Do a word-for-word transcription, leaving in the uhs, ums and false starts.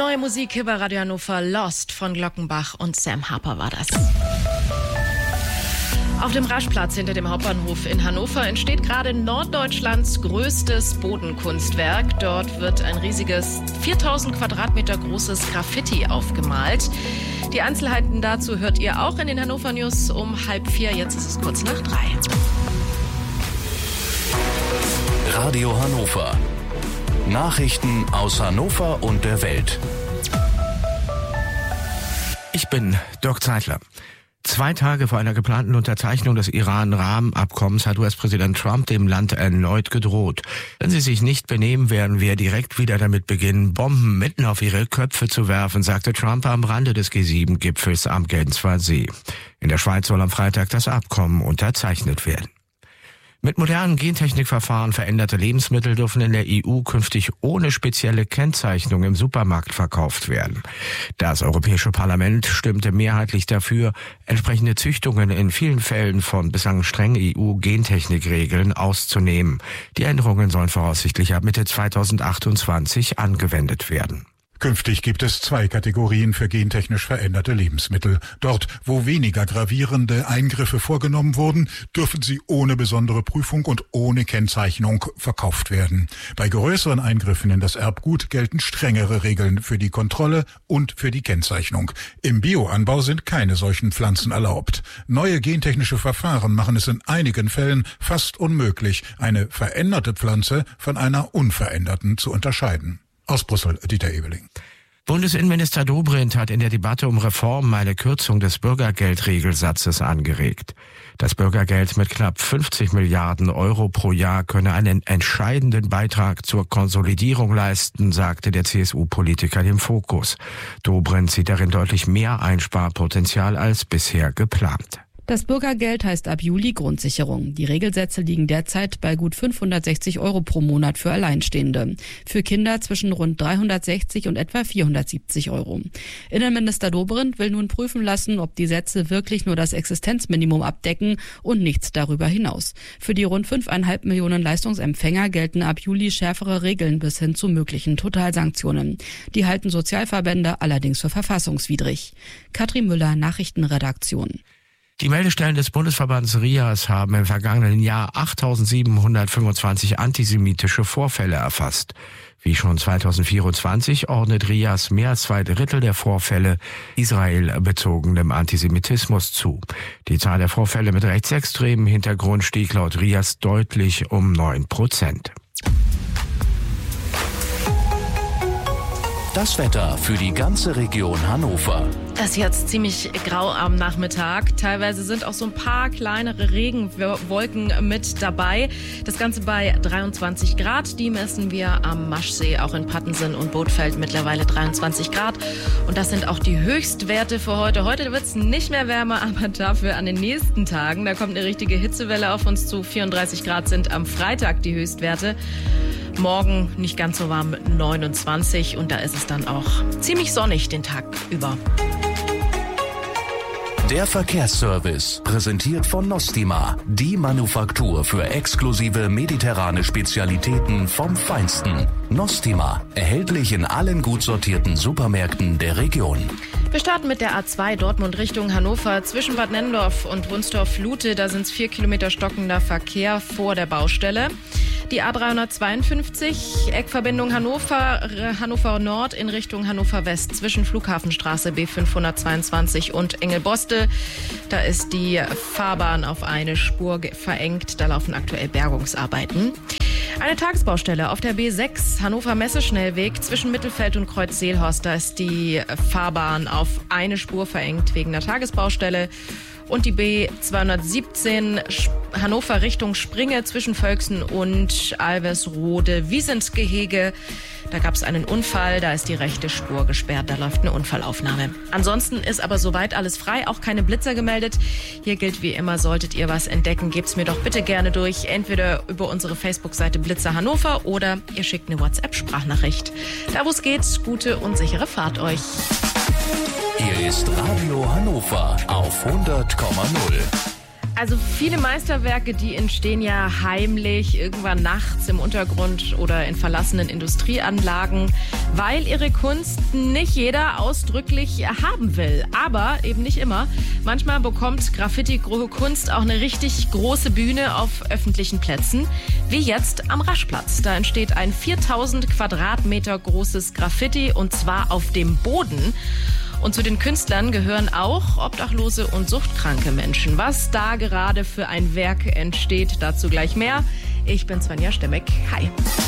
Neue Musik hier bei Radio Hannover. Lost von Glockenbach und Sam Harper war das. Auf dem Raschplatz hinter dem Hauptbahnhof in Hannover entsteht gerade Norddeutschlands größtes Bodenkunstwerk. Dort wird ein riesiges viertausend Quadratmeter großes Graffiti aufgemalt. Die Einzelheiten dazu hört ihr auch in den Hannover News um halb vier. Jetzt ist es kurz nach drei. Radio Hannover. Nachrichten aus Hannover und der Welt. Ich bin Dirk Zeitler. Zwei Tage vor einer geplanten Unterzeichnung des Iran-Rahmenabkommens hat U S-Präsident Trump dem Land erneut gedroht. Wenn sie sich nicht benehmen, werden wir direkt wieder damit beginnen, Bomben mitten auf ihre Köpfe zu werfen, sagte Trump am Rande des G sieben Gipfels am Genfer See. In der Schweiz soll am Freitag das Abkommen unterzeichnet werden. Mit modernen Gentechnikverfahren veränderte Lebensmittel dürfen in der E U künftig ohne spezielle Kennzeichnung im Supermarkt verkauft werden. Das Europäische Parlament stimmte mehrheitlich dafür, entsprechende Züchtungen in vielen Fällen von bislang strengen E U-Gentechnikregeln auszunehmen. Die Änderungen sollen voraussichtlich ab Mitte zweitausendachtundzwanzig angewendet werden. Künftig gibt es zwei Kategorien für gentechnisch veränderte Lebensmittel. Dort, wo weniger gravierende Eingriffe vorgenommen wurden, dürfen sie ohne besondere Prüfung und ohne Kennzeichnung verkauft werden. Bei größeren Eingriffen in das Erbgut gelten strengere Regeln für die Kontrolle und für die Kennzeichnung. Im Bioanbau sind keine solchen Pflanzen erlaubt. Neue gentechnische Verfahren machen es in einigen Fällen fast unmöglich, eine veränderte Pflanze von einer unveränderten zu unterscheiden. Aus Brüssel, Dieter Ebeling. Bundesinnenminister Dobrindt hat in der Debatte um Reformen eine Kürzung des Bürgergeldregelsatzes angeregt. Das Bürgergeld mit knapp fünfzig Milliarden Euro pro Jahr könne einen entscheidenden Beitrag zur Konsolidierung leisten, sagte der C S U-Politiker dem Fokus. Dobrindt sieht darin deutlich mehr Einsparpotenzial als bisher geplant. Das Bürgergeld heißt ab Juli Grundsicherung. Die Regelsätze liegen derzeit bei gut fünfhundertsechzig Euro pro Monat für Alleinstehende. Für Kinder zwischen rund dreihundertsechzig und etwa vierhundertsiebzig Euro. Innenminister Dobrindt will nun prüfen lassen, ob die Sätze wirklich nur das Existenzminimum abdecken und nichts darüber hinaus. Für die rund fünfeinhalb Millionen Leistungsempfänger gelten ab Juli schärfere Regeln bis hin zu möglichen Totalsanktionen. Die halten Sozialverbände allerdings für verfassungswidrig. Katrin Müller, Nachrichtenredaktion. Die Meldestellen des Bundesverbands RIAS haben im vergangenen Jahr achttausendsiebenhundertfünfundzwanzig antisemitische Vorfälle erfasst. Wie schon zweitausendvierundzwanzig ordnet RIAS mehr als zwei Drittel der Vorfälle israelbezogenem Antisemitismus zu. Die Zahl der Vorfälle mit rechtsextremem Hintergrund stieg laut RIAS deutlich um neun Prozent. Das Wetter für die ganze Region Hannover. Das ist jetzt ziemlich grau am Nachmittag. Teilweise sind auch so ein paar kleinere Regenwolken mit dabei. Das Ganze bei dreiundzwanzig Grad. Die messen wir am Maschsee, auch in Pattensen und Bothfeld mittlerweile dreiundzwanzig Grad. Und das sind auch die Höchstwerte für heute. Heute wird es nicht mehr wärmer, aber dafür an den nächsten Tagen. Da kommt eine richtige Hitzewelle auf uns zu. vierunddreißig Grad sind am Freitag die Höchstwerte. Morgen nicht ganz so warm mit neunundzwanzig und da ist es dann auch ziemlich sonnig den Tag über. Der Verkehrsservice, präsentiert von Nostima, die Manufaktur für exklusive mediterrane Spezialitäten vom Feinsten. Nostima, erhältlich in allen gut sortierten Supermärkten der Region. Wir starten mit der A zwei Dortmund Richtung Hannover. Zwischen Bad Nenndorf und Wunstorf-Lute, da sind es vier Kilometer stockender Verkehr vor der Baustelle. Die A dreihundertzweiundfünfzig, Eckverbindung Hannover, Hannover Nord in Richtung Hannover West zwischen Flughafenstraße B fünfhundertzweiundzwanzig und Engelboste. Da ist die Fahrbahn auf eine Spur verengt. Da laufen aktuell Bergungsarbeiten. Eine Tagesbaustelle auf der B sechs, Hannover Messeschnellweg zwischen Mittelfeld und Kreuz Seelhorst. Da ist die Fahrbahn auf eine Spur verengt wegen der Tagesbaustelle. Und die B zweihundertsiebzehn Hannover Richtung Springe zwischen Völksen und Alversrode Wiesentgehege. Da gab es einen Unfall, da ist die rechte Spur gesperrt, da läuft eine Unfallaufnahme. Ansonsten ist aber soweit alles frei, auch keine Blitzer gemeldet. Hier gilt wie immer, solltet ihr was entdecken, gebt's mir doch bitte gerne durch. Entweder über unsere Facebook-Seite Blitzer Hannover oder ihr schickt eine WhatsApp-Sprachnachricht. Da wo es geht, gute und sichere Fahrt euch. Hier ist Radio Hannover auf hundert Komma null. Also viele Meisterwerke, die entstehen ja heimlich, irgendwann nachts im Untergrund oder in verlassenen Industrieanlagen. weil ihre Kunst nicht jeder ausdrücklich haben will. Aber eben nicht immer. Manchmal bekommt Graffiti-Kunst auch eine richtig große Bühne auf öffentlichen Plätzen, wie jetzt am Raschplatz. Da entsteht ein viertausend Quadratmeter großes Graffiti und zwar auf dem Boden. Und zu den Künstlern gehören auch obdachlose und suchtkranke Menschen. Was da gerade für ein Werk entsteht, dazu gleich mehr. Ich bin Svenja Stemmeck. Hi.